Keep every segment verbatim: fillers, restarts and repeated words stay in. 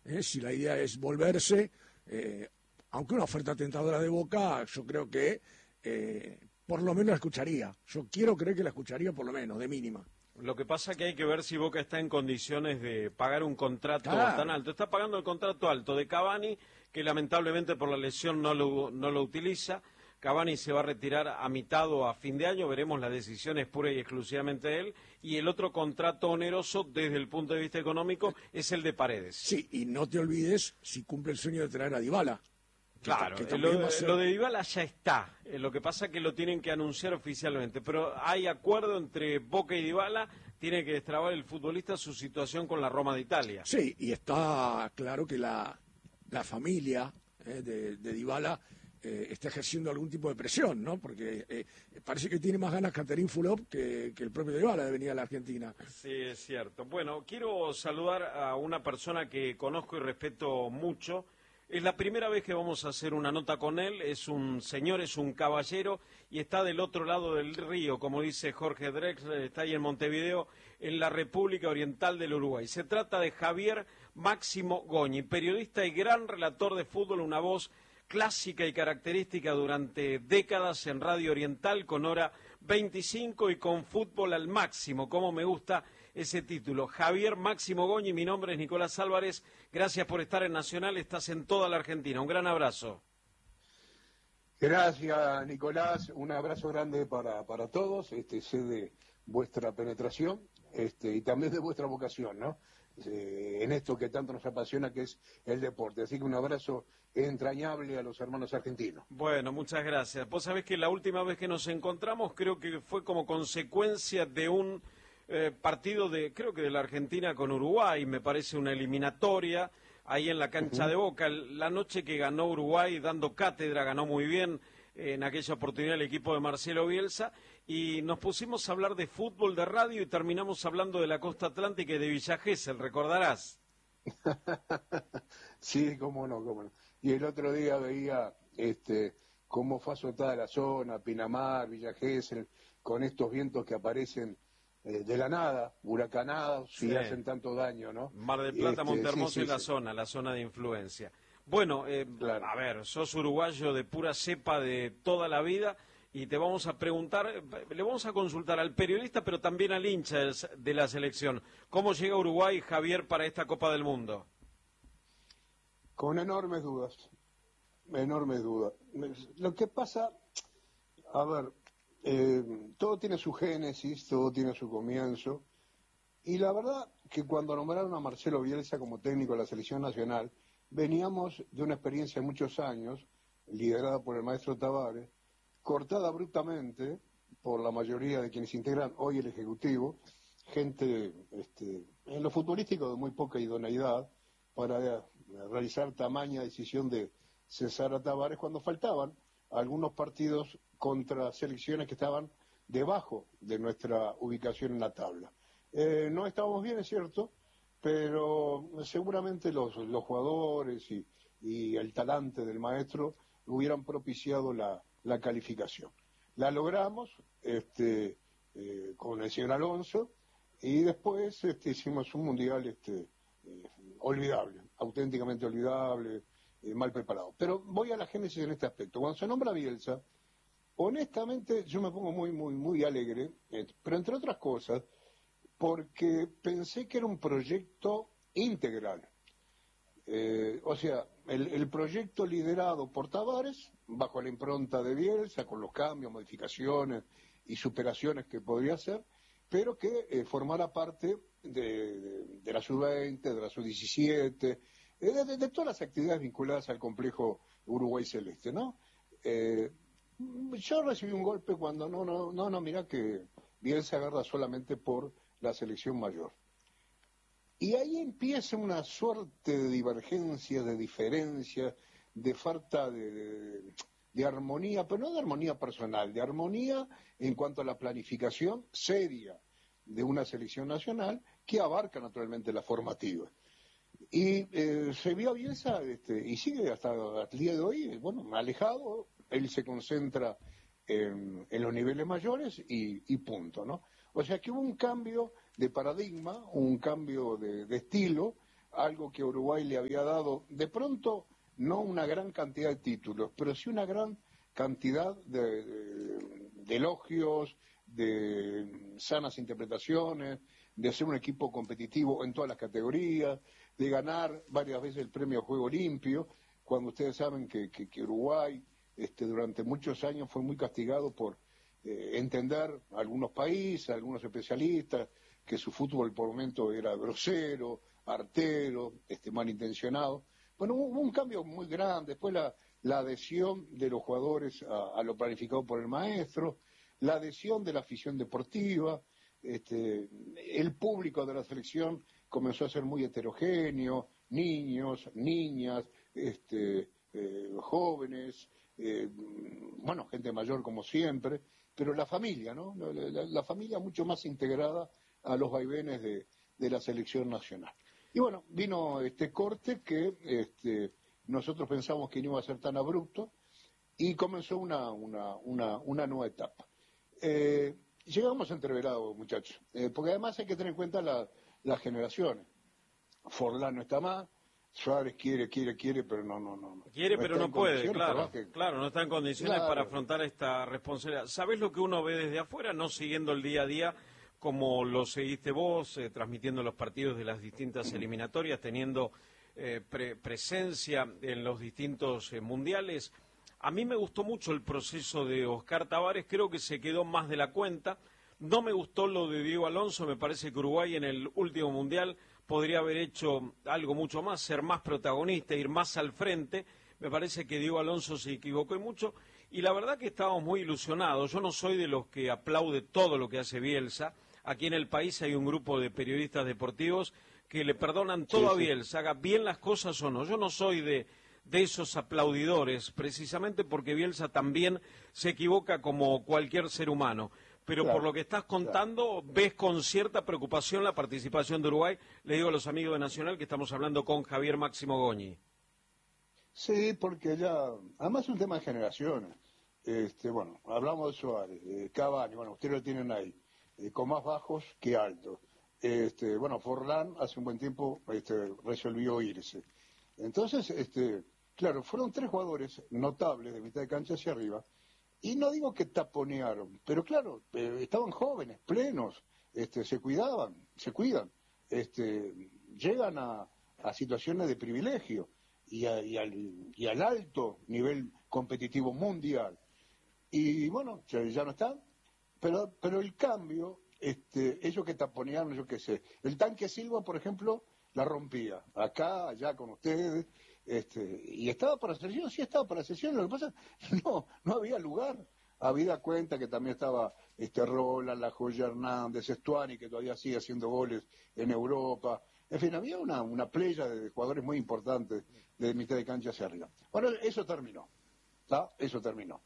¿eh? Si la idea es volverse, eh, aunque una oferta tentadora de Boca, yo creo que eh, por lo menos la escucharía. Yo quiero creer que la escucharía por lo menos, de mínima. Lo que pasa es que hay que ver si Boca está en condiciones de pagar un contrato claro. tan alto. Está pagando el contrato alto de Cavani, que lamentablemente por la lesión no lo, no lo utiliza. Cavani se va a retirar a mitad o a fin de año, veremos, la decisión es pura y exclusivamente de él. Y el otro contrato oneroso desde el punto de vista económico es el de Paredes. Sí, y no te olvides si cumple el sueño de traer a Dybala. Claro, que, que lo, ser... lo de Dybala ya está, eh, lo que pasa es que lo tienen que anunciar oficialmente, pero hay acuerdo entre Boca y Dybala, tiene que destrabar el futbolista su situación con la Roma de Italia. Sí, y está claro que la, la familia eh, de, de Dybala eh, está ejerciendo algún tipo de presión, ¿no? Porque eh, parece que tiene más ganas Catherine Fulop que, que el propio Dybala de venir a la Argentina. Sí, es cierto. Bueno, quiero saludar a una persona que conozco y respeto mucho. Es la primera vez que vamos a hacer una nota con él, es un señor, es un caballero y está del otro lado del río, como dice Jorge Drexler, está ahí en Montevideo, en la República Oriental del Uruguay. Se trata de Javier Máximo Goñi, periodista y gran relator de fútbol, una voz clásica y característica durante décadas en Radio Oriental con hora veinticinco y con fútbol al máximo, como me gusta ese título. Javier Máximo Goñi, mi nombre es Nicolás Álvarez, gracias por estar en Nacional, estás en toda la Argentina, un gran abrazo. Gracias, Nicolás, un abrazo grande para, para todos, este, sé de vuestra penetración este, y también de vuestra vocación, ¿no? Eh, en esto que tanto nos apasiona, que es el deporte. Así que un abrazo entrañable a los hermanos argentinos. Bueno, muchas gracias. Vos sabés que la última vez que nos encontramos creo que fue como consecuencia de un eh, partido de, creo que de la Argentina con Uruguay, me parece una eliminatoria, ahí en la cancha uh-huh. de Boca, la noche que ganó Uruguay dando cátedra, ganó muy bien en aquella oportunidad el equipo de Marcelo Bielsa, y nos pusimos a hablar de fútbol, de radio, y terminamos hablando de la costa atlántica y de Villa Gesell, recordarás. Sí, cómo no, cómo no. Y el otro día veía este cómo fue azotada la zona, Pinamar, Villa Gesell, con estos vientos que aparecen eh, de la nada, huracanados, sí. y hacen tanto daño, ¿no? Mar del Plata, este, Montermoso sí, sí, y la sí. zona, la zona de influencia. Bueno, eh, claro. a ver, sos uruguayo de pura cepa de toda la vida y te vamos a preguntar, le vamos a consultar al periodista, pero también al hincha de la selección. ¿Cómo llega Uruguay, Javier, para esta Copa del Mundo? Con enormes dudas, enormes dudas. Lo que pasa, a ver, eh, todo tiene su génesis, todo tiene su comienzo, y la verdad que cuando nombraron a Marcelo Bielsa como técnico de la selección nacional, veníamos de una experiencia de muchos años, liderada por el maestro Tavares, cortada abruptamente por la mayoría de quienes integran hoy el Ejecutivo, gente este, en lo futbolístico de muy poca idoneidad para realizar tamaña decisión de cesar a Tavares cuando faltaban algunos partidos contra selecciones que estaban debajo de nuestra ubicación en la tabla. Eh, no estábamos bien, es cierto, pero seguramente los, los jugadores y, y el talante del maestro hubieran propiciado la, la calificación. La logramos este, eh, con el señor Alonso y después este, hicimos un mundial este, eh, olvidable, auténticamente olvidable, eh, mal preparado. Pero voy a la génesis en este aspecto. Cuando se nombra Bielsa, honestamente yo me pongo muy, muy, muy alegre, eh, pero entre otras cosas, porque pensé que era un proyecto integral. Eh, o sea, el, el proyecto liderado por Tavares, bajo la impronta de Bielsa, con los cambios, modificaciones y superaciones que podría hacer, pero que eh, formara parte de, de, de la sub veinte, de la sub diecisiete, eh, de, de todas las actividades vinculadas al complejo Uruguay Celeste, ¿no? Eh, yo recibí un golpe cuando, no, no, no, no, mirá que Bielsa agarra solamente por la selección mayor. Y ahí empieza una suerte de divergencia, de diferencia, de falta de, de, de armonía, pero no de armonía personal, de armonía en cuanto a la planificación seria de una selección nacional que abarca naturalmente la formativa. Y eh, se vio a Bielsa, este, y sigue hasta, hasta el día de hoy, bueno, alejado, él se concentra en, en los niveles mayores y, y punto, ¿no? O sea que hubo un cambio de paradigma, un cambio de, de estilo algo que Uruguay le había dado, de pronto, no una gran cantidad de títulos, pero sí una gran cantidad de, de, de elogios, de sanas interpretaciones, de ser un equipo competitivo en todas las categorías, de ganar varias veces el premio Juego Limpio, cuando ustedes saben que, que, que Uruguay este, durante muchos años fue muy castigado por eh, entender a algunos países, a algunos especialistas, que su fútbol por momento era grosero, artero, este, malintencionado. Bueno, hubo un cambio muy grande, después la, la adhesión de los jugadores a, a lo planificado por el maestro, la adhesión de la afición deportiva, este, el público de la selección comenzó a ser muy heterogéneo, niños, niñas, este, eh, jóvenes, eh, bueno, gente mayor como siempre, pero la familia, ¿no? La, la, la familia mucho más integrada a los vaivenes de, de la selección nacional. Y bueno, vino este corte que este, nosotros pensamos que no iba a ser tan abrupto y comenzó una, una, una, una nueva etapa. Eh, llegamos entreverados, muchachos, eh, porque además hay que tener en cuenta la, las generaciones. Forlán no está más, Suárez quiere, quiere, quiere, pero no, no, no. Quiere, no pero no puede, claro, que... claro, no está en condiciones claro. para afrontar esta responsabilidad. ¿Sabés lo que uno ve desde afuera, no siguiendo el día a día, como lo seguiste vos, eh, transmitiendo los partidos de las distintas eliminatorias, teniendo eh, pre presencia en los distintos eh, mundiales? A mí me gustó mucho el proceso de Oscar Tabárez, creo que se quedó más de la cuenta. No me gustó lo de Diego Alonso, me parece que Uruguay en el último mundial podría haber hecho algo mucho más, ser más protagonista, ir más al frente. Me parece que Diego Alonso se equivocó y mucho, y la verdad que estábamos muy ilusionados. Yo no soy de los que aplaude todo lo que hace Bielsa. Aquí en el país hay un grupo de periodistas deportivos que le perdonan todo sí, a Bielsa, sí. haga bien las cosas o no. Yo no soy de, de esos aplaudidores, precisamente porque Bielsa también se equivoca como cualquier ser humano. Pero claro, por lo que estás contando, claro. ves con cierta preocupación la participación de Uruguay. Le digo a los amigos de Nacional que estamos hablando con Javier Máximo Goñi. Sí, porque ya, además es un tema de generaciones. Este, bueno, hablamos de Suárez, de Cavani, bueno, ustedes lo tienen ahí, eh, con más bajos que altos. Este, bueno, Forlán hace un buen tiempo este, resolvió irse. Entonces, este, claro, fueron tres jugadores notables de mitad de cancha hacia arriba. Y no digo que taponearon, pero claro, eh, estaban jóvenes, plenos, este, se cuidaban, se cuidan, este, llegan a, a situaciones de privilegio y, a, y, al, y al alto nivel competitivo mundial. Y bueno, ya, ya no están, pero, pero el cambio, este, ellos que taponearon, yo qué sé, el Tanque Silva, por ejemplo, la rompía, acá, allá con ustedes. Este, y estaba para sesión, sí estaba para sesión, lo que pasa no, no había lugar. Habida cuenta que también estaba este Roland, La Joya Hernández, Estuani, que todavía sigue haciendo goles en Europa. En fin, había una, una playa de jugadores muy importantes de mitad de cancha hacia arriba. Bueno, eso terminó, ¿tá? Eso terminó.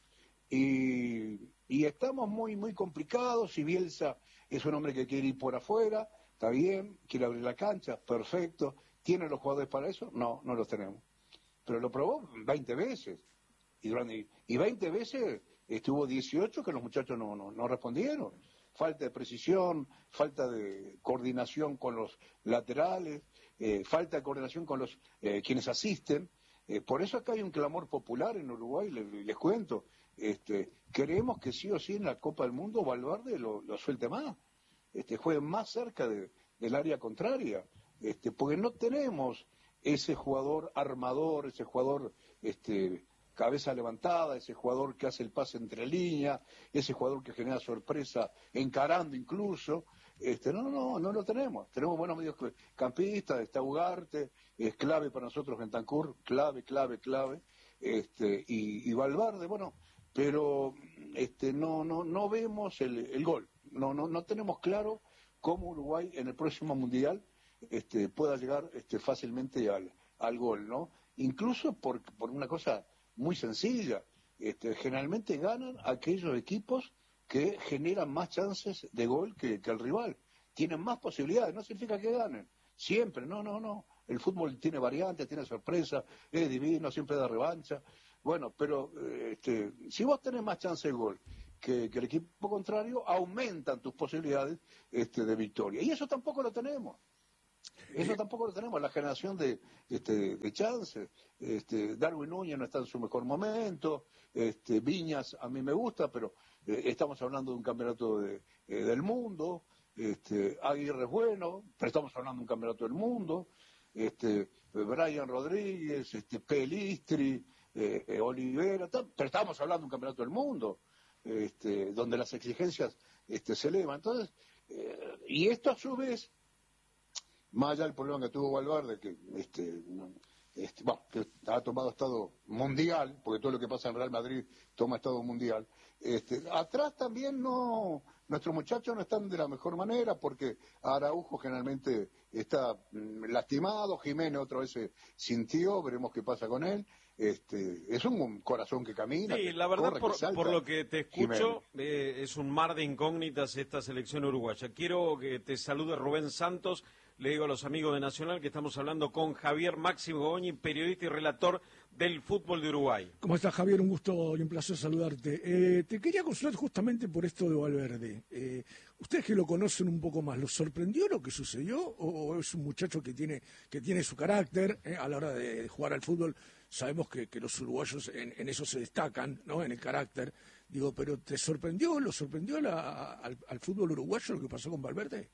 Y, y estamos muy, muy complicados. Si Bielsa es un hombre que quiere ir por afuera, está bien, quiere abrir la cancha, perfecto. ¿Tiene los jugadores para eso? No, no los tenemos. Pero lo probó veinte veces. Y, durante, y veinte veces estuvo dieciocho que los muchachos no, no, no respondieron. Falta de precisión, falta de coordinación con los laterales, eh, falta de coordinación con los eh, quienes asisten. Eh, por eso acá hay un clamor popular en Uruguay, les, les cuento. Este, creemos que sí o sí en la Copa del Mundo Valverde lo, lo suelte más. Este, juegue más cerca de, del área contraria. Este, porque no tenemos ese jugador armador, ese jugador este, cabeza levantada, ese jugador que hace el pase entre líneas, ese jugador que genera sorpresa encarando incluso. Este, no, no, no lo tenemos. Tenemos buenos mediocampistas, está Ugarte, es clave para nosotros Bentancur, clave, clave, clave, este, y, y Valverde, bueno, pero este, no, no, no vemos el, el gol, no, no, no tenemos claro cómo Uruguay en el próximo Mundial Este, pueda llegar este, fácilmente al, al gol, ¿no? Incluso por, por una cosa muy sencilla, este, generalmente ganan aquellos equipos que generan más chances de gol que, que el rival, tienen más posibilidades, no significa que ganen, siempre, no, no, no, el fútbol tiene variantes, tiene sorpresa, es divino, siempre da revancha, bueno, pero este, si vos tenés más chance de gol que, que el equipo contrario, aumentan tus posibilidades este, de victoria, y eso tampoco lo tenemos. Eso tampoco lo tenemos, la generación de, este, de Chance, este, Darwin Núñez no está en su mejor momento, este, Viñas a mí me gusta, pero eh, estamos hablando de un campeonato de, eh, del mundo, este, Aguirre es bueno, pero estamos hablando de un campeonato del mundo, este, Brian Rodríguez, este, Pelistri, eh, eh, Olivera, pero estamos hablando de un campeonato del mundo, este, donde las exigencias este, se elevan. Entonces, eh, y esto a su vez, más allá del problema que tuvo Valverde, que este, este, bueno, que ha tomado estado mundial, porque todo lo que pasa en Real Madrid toma estado mundial, este, atrás también no, nuestros muchachos no están de la mejor manera, porque Araujo generalmente está mm, lastimado, Jiménez otra vez se sintió, veremos qué pasa con él. Este, es un corazón que camina. Sí, que la verdad, corre, por, que salta, por lo que te escucho, eh, es un mar de incógnitas esta selección uruguaya. Quiero que te salude Rubén Santos. Le digo a los amigos de Nacional que estamos hablando con Javier Máximo Goñi, periodista y relator del fútbol de Uruguay. ¿Cómo estás, Javier? Un gusto y un placer saludarte. Eh, te quería consultar justamente por esto de Valverde. Eh, ustedes que lo conocen un poco más, ¿los sorprendió lo que sucedió? ¿O, o es un muchacho que tiene, que tiene su carácter eh, a la hora de jugar al fútbol? Sabemos que, que los uruguayos en, en eso se destacan, ¿no? En el carácter. Digo, ¿pero te sorprendió, lo sorprendió la, al, al fútbol uruguayo lo que pasó con Valverde?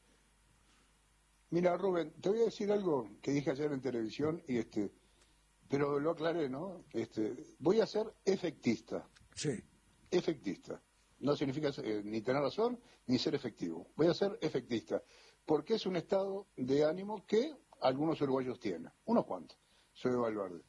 Mira, Rubén, te voy a decir algo que dije ayer en televisión, y este, pero lo aclaré, ¿no? Este, voy a ser efectista. Sí. Efectista. No significa eh, ni tener razón ni ser efectivo. Voy a ser efectista, porque es un estado de ánimo que algunos uruguayos tienen, unos cuantos. Soy Valverde.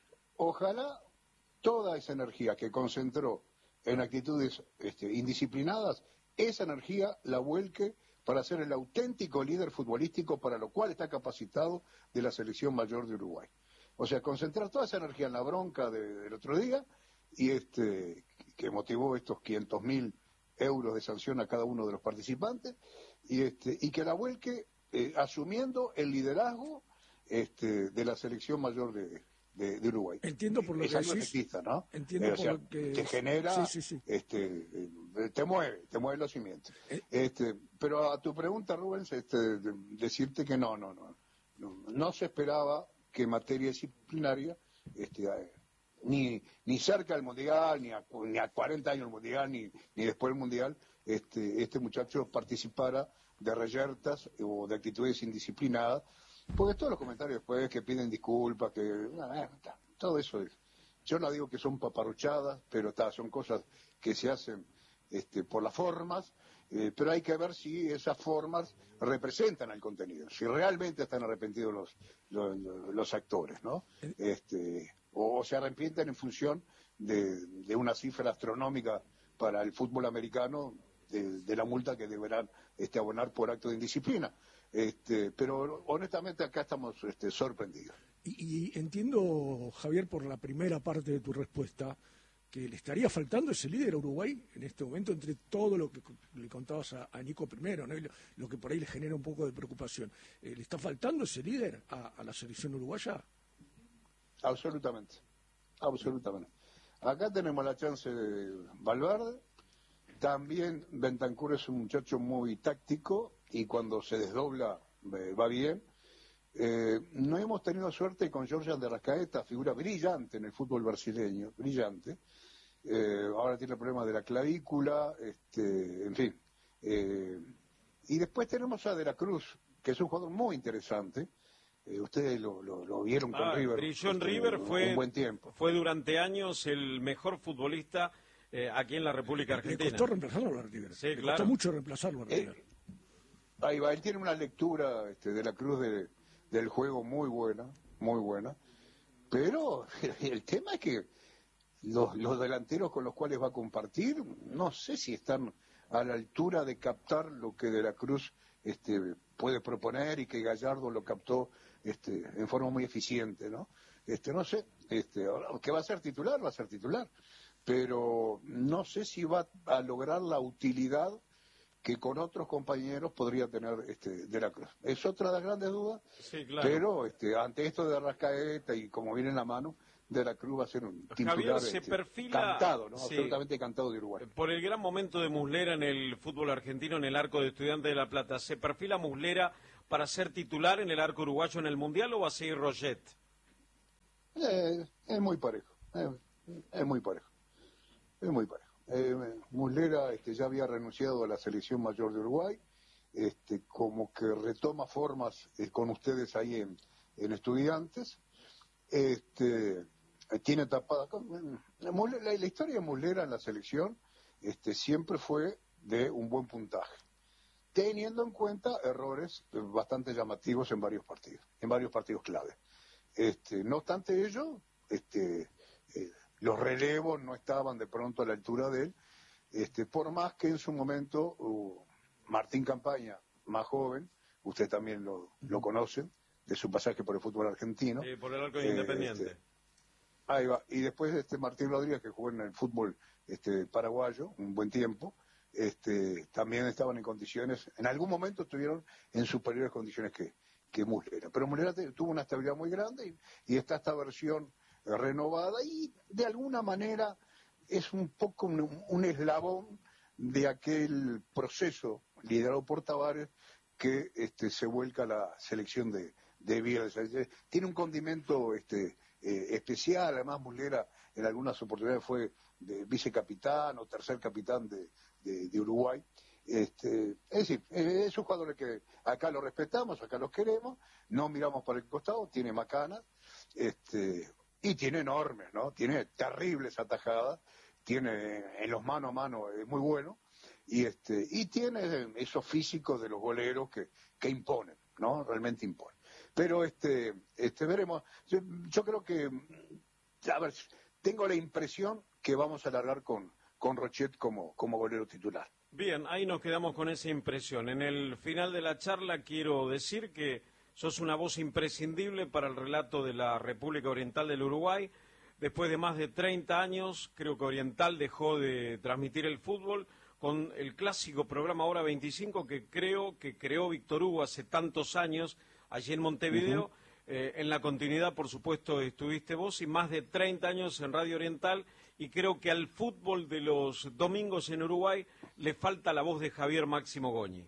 Ojalá toda esa energía que concentró en actitudes este, indisciplinadas, esa energía la vuelque para ser el auténtico líder futbolístico para lo cual está capacitado de la selección mayor de Uruguay. O sea, concentrar toda esa energía en la bronca de, del otro día y este que motivó estos quinientos mil euros de sanción a cada uno de los participantes y este y que la vuelque eh, asumiendo el liderazgo este, de la selección mayor de, de, de Uruguay. Entiendo por lo es que algo decís. efectista, ¿no? Entiendo Eh, o por sea, lo que te genera, sí, sí, sí. este, eh, te mueve, te mueve los cimientos. Eh. Este, pero a tu pregunta, Rubens, este, de- decirte que no, no, no, no, no se esperaba que en materia disciplinaria, este, eh, ni, ni cerca del mundial, ni a, cu- ni a cuarenta años del mundial, ni, ni después del mundial, este, este muchacho participara de reyertas o de actitudes indisciplinadas, porque todos los comentarios después que piden disculpas, que ah, ta, todo eso es. Yo no digo que son paparruchadas, pero ta, son cosas que se hacen este, por las formas, eh, pero hay que ver si esas formas representan el contenido, si realmente están arrepentidos los, los, los actores, ¿no? Este, o, o se arrepienten en función de, de una cifra astronómica para el fútbol americano de, de la multa que deberán este, abonar por acto de indisciplina. Este, pero honestamente acá estamos este, sorprendidos. Y, y entiendo, Javier, por la primera parte de tu respuesta, que le estaría faltando ese líder a Uruguay en este momento, entre todo lo que le contabas a, a Nico primero, ¿no? Y lo, lo que por ahí le genera un poco de preocupación. Eh, ¿Le está faltando ese líder a, a la selección uruguaya? Absolutamente, absolutamente. Acá tenemos la chance de Valverde, también Bentancur es un muchacho muy táctico y cuando se desdobla eh, va bien. Eh, no hemos tenido suerte con Jorge de Arrascaeta, figura brillante en el fútbol brasileño, brillante. Eh, ahora tiene el problema de la clavícula, este, en fin. Eh, y después tenemos a De la Cruz, que es un jugador muy interesante. Eh, ustedes lo, lo, lo vieron con Ah, River. brilló en este, River, un, fue, un buen tiempo. fue durante años el mejor futbolista eh, aquí en la República Le Argentina. costó reemplazarlo a River. Sí, Le claro. costó mucho reemplazarlo a River. Eh, ahí va, él tiene una lectura este, de la Cruz de, del juego muy buena, muy buena. Pero el tema es que los, los delanteros con los cuales va a compartir, no sé si están a la altura de captar lo que De la Cruz este, puede proponer y que Gallardo lo captó este, en forma muy eficiente, ¿no? Este, no sé, este, ahora, que va a ser titular, va a ser titular, pero no sé si va a lograr la utilidad que con otros compañeros podría tener este, De la Cruz. Es otra de las grandes dudas, Sí, claro. pero este, ante esto de Arrascaeta y como viene en la mano, De la Cruz va a ser un titular Javier, se este, perfila- cantado, ¿no? sí. Absolutamente cantado de Uruguay. Por el gran momento de Muslera en el fútbol argentino, en el arco de Estudiantes de La Plata, ¿se perfila Muslera para ser titular en el arco uruguayo en el Mundial o va a seguir Roget? Eh, es muy parejo, eh, es muy parejo, es muy parejo. Eh, Muslera este, ya había renunciado a la selección mayor de Uruguay, este, como que retoma formas eh, con ustedes ahí en, en Estudiantes. Este, tiene tapada. La, la, la historia de Muslera en la selección este, siempre fue de un buen puntaje, teniendo en cuenta errores bastante llamativos en varios partidos, en varios partidos clave. Este, no obstante ello, este, eh, los relevos no estaban de pronto a la altura de él, este, por más que en su momento uh, Martín Campaña, más joven, usted también lo, lo conocen, de su pasaje por el fútbol argentino. Sí, por el arco de eh, Independiente. Este, ahí va. Y después este Martín Rodríguez, que jugó en el fútbol este, paraguayo un buen tiempo, este, también estaban en condiciones, en algún momento estuvieron en superiores condiciones que, que Muslera. Pero Muslera te, tuvo una estabilidad muy grande y, y está esta versión eh, renovada y de alguna manera es un poco un, un eslabón de aquel proceso liderado por Tavares que este, se vuelca a la selección de, de Bielsa. Tiene un condimento este, eh, especial, además Muslera en algunas oportunidades fue de vicecapitán o tercer capitán de, de, de Uruguay. Este, es decir, es un jugador que acá lo respetamos, acá los queremos, no miramos para el costado, tiene macanas, este, y tiene enormes, ¿no? Tiene terribles atajadas, tiene en los mano a mano, es muy bueno, y este, y tiene esos físicos de los goleros que, que imponen, ¿no? Realmente imponen. Pero este, este veremos, yo, yo creo que, a ver, tengo la impresión que vamos a largar con, con Rochet como, como golero titular. Bien, ahí nos quedamos con esa impresión. En el final de la charla quiero decir que sos una voz imprescindible para el relato de la República Oriental del Uruguay. Después de más de treinta años, creo que Oriental dejó de transmitir el fútbol con el clásico programa Hora veinticinco que creo que creó Víctor Hugo hace tantos años allí en Montevideo. Uh-huh. Eh, en la continuidad, por supuesto, estuviste vos y más de treinta años en Radio Oriental. Y creo que al fútbol de los domingos en Uruguay le falta la voz de Javier Máximo Goñi.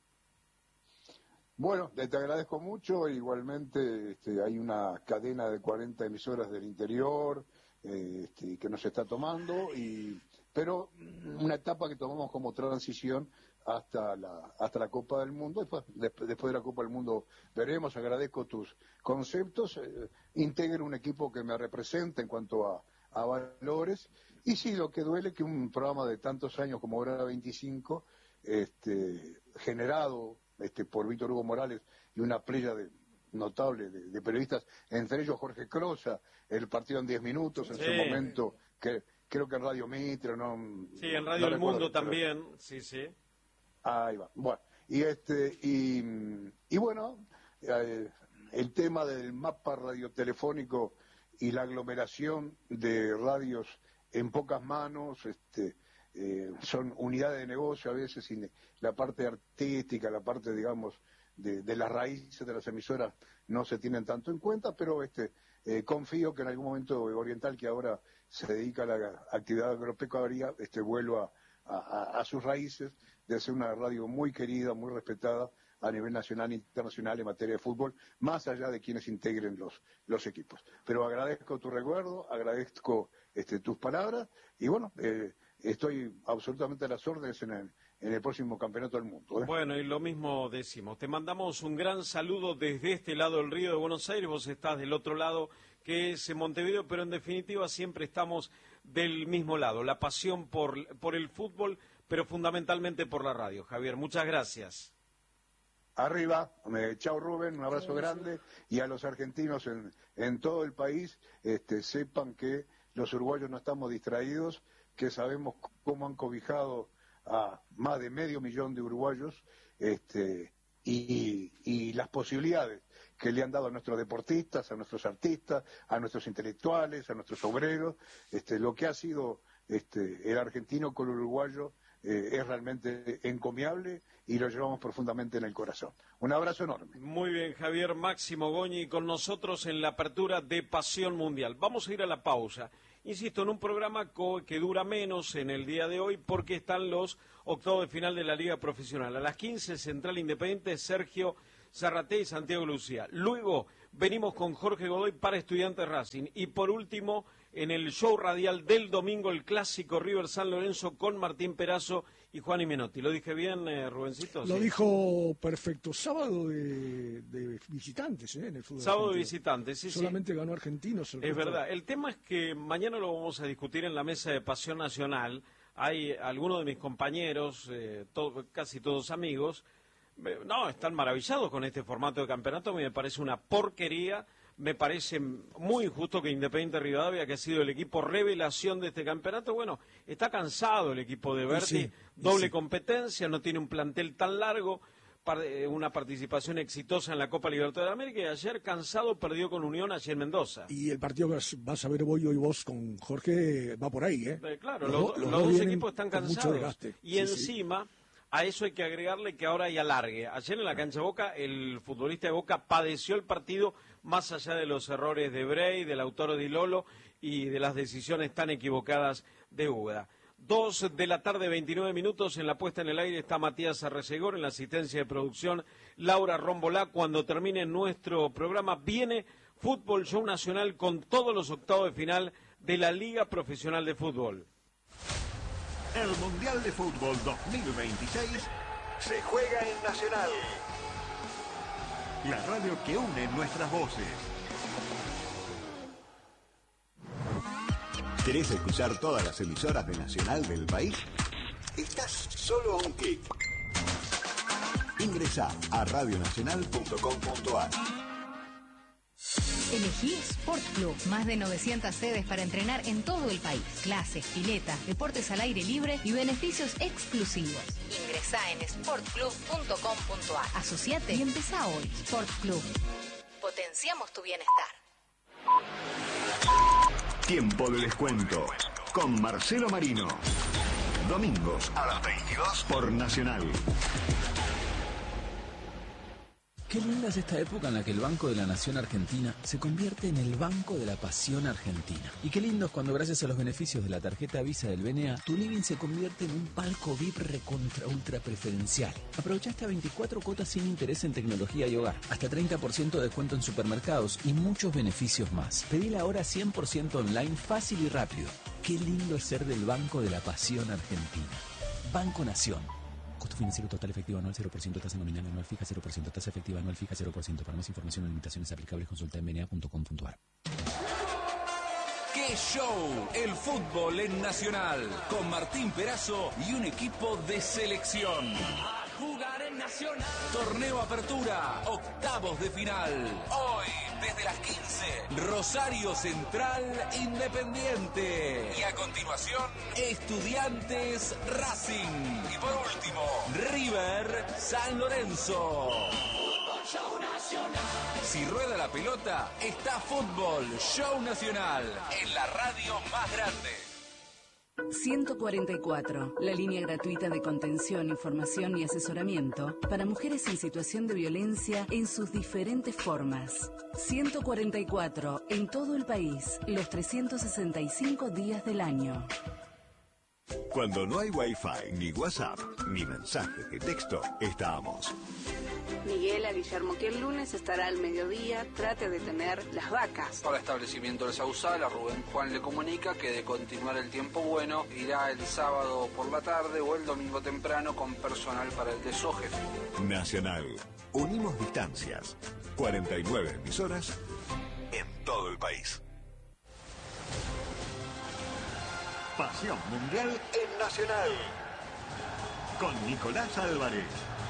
Bueno, te agradezco mucho. Igualmente este, hay una cadena de cuarenta emisoras del interior eh, este, que nos está tomando, y, pero una etapa que tomamos como transición hasta la, hasta la Copa del Mundo. Después, después de la Copa del Mundo veremos. Agradezco tus conceptos. Eh, integro un equipo que me representa en cuanto a a valores, y sí, lo que duele que un programa de tantos años como Hora veinticinco, este, generado este, por Víctor Hugo Morales y una playa de, notable de, de periodistas, entre ellos Jorge Crosa, el partido en diez minutos, en sí. Su momento, que creo que en Radio Mitre, no, sí, en Radio no El Mundo también, pero, sí, sí. Ahí va, bueno, y este, y, y bueno, eh, el tema del mapa radiotelefónico y la aglomeración de radios en pocas manos, este, eh, son unidades de negocio a veces, y la parte artística, la parte, digamos, de, de las raíces de las emisoras no se tienen tanto en cuenta, pero este, eh, confío que en algún momento Oriental, que ahora se dedica a la actividad agropecuaria, este, vuelva a, a, a sus raíces de ser una radio muy querida, muy respetada a nivel nacional e internacional en materia de fútbol, más allá de quienes integren los, los equipos. Pero agradezco tu recuerdo, agradezco este, tus palabras, y bueno, eh, estoy absolutamente a las órdenes en el, en el próximo Campeonato del Mundo. ¿eh? Bueno, y lo mismo decimos. Te mandamos un gran saludo desde este lado del Río de Buenos Aires, vos estás del otro lado, que es en Montevideo, pero en definitiva siempre estamos del mismo lado, la pasión por, por el fútbol, pero fundamentalmente por la radio. Javier, muchas gracias. Arriba, eh, chao Rubén, un abrazo grande, y a los argentinos en, en todo el país, este, sepan que los uruguayos no estamos distraídos, que sabemos cómo han cobijado a más de medio millón de uruguayos, este, y, y las posibilidades que le han dado a nuestros deportistas, a nuestros artistas, a nuestros intelectuales, a nuestros obreros, este, lo que ha sido este, el argentino con el uruguayo eh, es realmente encomiable y lo llevamos profundamente en el corazón. Un abrazo enorme. Muy bien, Javier Máximo Goñi con nosotros en la apertura de Pasión Mundial. Vamos a ir a la pausa. Insisto, en un programa que dura menos en el día de hoy porque están los octavos de final de la Liga Profesional. A las quince, Central Independiente, Sergio Zarratea y Santiago Lucía. Luego venimos con Jorge Godoy para Estudiantes Racing. Y por último, en el show radial del domingo, el clásico River San Lorenzo con Martín Perazo y Juan Menotti. ¿Lo dije bien, eh, Rubencito? Lo sí. dijo perfecto. Sábado de, de visitantes, ¿eh? En el fútbol Sábado de argentino. visitantes, sí, Solamente sí. ganó Argentinos. Es verdad. El tema es que mañana lo vamos a discutir en la mesa de Pasión Nacional. Hay algunos de mis compañeros, eh, to- casi todos amigos, eh, no, están maravillados con este formato de campeonato. Me parece una porquería. Me parece muy injusto que Independiente Rivadavia, que ha sido el equipo revelación de este campeonato, bueno, está cansado el equipo de Berti, sí, doble sí. competencia, no tiene un plantel tan largo, par- eh, una participación exitosa en la Copa Libertadores de América, y ayer cansado perdió con Unión allí en Mendoza. Y el partido que vas- vas a ver hoy, hoy vos con Jorge va por ahí, ¿eh? Eh, claro, Los los, do- los los dos dos vienen equipos están con mucho cansados. desgaste. Y Sí, encima, a eso hay que agregarle que ahora hay alargue. Ayer en la cancha de Boca, el futbolista de Boca padeció el partido más allá de los errores de Brey, del autor de Lolo y de las decisiones tan equivocadas de Úbeda. Dos de la tarde, veintinueve minutos. En la puesta en el aire está Matías Arrecegor, en la asistencia de producción Laura Rombolá. Cuando termine nuestro programa, viene Fútbol Show Nacional con todos los octavos de final de la Liga Profesional de Fútbol. El Mundial de Fútbol dos mil veintiséis se juega en Nacional. La radio que une nuestras voces. ¿Querés escuchar todas las emisoras de Nacional del país? Estás solo a un clic. Ingresá a radio nacional punto com punto a r. Elegí Sport Club. Más de novecientas sedes para entrenar en todo el país. Clases, piletas, deportes al aire libre y beneficios exclusivos. Ingresá en sport club punto com punto a r. Asociate y empezá hoy. Sport Club. Potenciamos tu bienestar. Tiempo de descuento con Marcelo Marino. Domingos a las veintidós por Nacional. Qué linda es esta época en la que el Banco de la Nación Argentina se convierte en el Banco de la Pasión Argentina. Y qué lindo es cuando, gracias a los beneficios de la tarjeta Visa del B N A, tu living se convierte en un palco V I P recontra ultra preferencial. Aprovecha hasta veinticuatro cuotas sin interés en tecnología y hogar, hasta treinta por ciento de descuento en supermercados y muchos beneficios más. Pedila ahora cien por ciento online, fácil y rápido. Qué lindo es ser del Banco de la Pasión Argentina. Banco Nación. Costo financiero total efectivo anual cero por ciento, tasa nominal anual fija cero por ciento, tasa efectiva anual fija cero por ciento. Para más información o limitaciones aplicables, consulta en b n a punto com punto a r. ¡Qué show! El fútbol en Nacional, con Martín Perazo y un equipo de selección. A jugar en Nacional. Torneo Apertura, octavos de final. Hoy, desde las quince, Rosario Central Independiente. Y a continuación, Estudiantes Racing. Y por último, River San Lorenzo. Show Nacional. Si rueda la pelota, está Fútbol Show Nacional, en la radio más grande. ciento cuarenta y cuatro, la línea gratuita de contención, información y asesoramiento para mujeres en situación de violencia en sus diferentes formas. ciento cuarenta y cuatro, en todo el país, los trescientos sesenta y cinco días del año. Cuando no hay Wi-Fi, ni WhatsApp, ni mensajes de texto, estamos. Miguel a Guillermo que el lunes estará al mediodía, trate de tener las vacas. Para establecimiento del Sausal, a Rubén Juan le comunica que de continuar el tiempo bueno, irá el sábado por la tarde o el domingo temprano con personal para el desoje. Nacional. Unimos distancias. cuarenta y nueve emisoras en todo el país. Pasión Mundial en Nacional. Con Nicolás Álvarez.